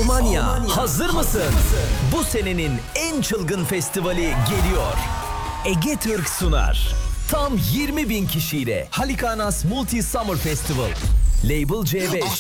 Almanya, hazır mısın? Bu senenin en çılgın festivali geliyor. Ege Türk sunar. Tam 20.000 kişiyle Halikanas Multi Summer Festival. Label C5,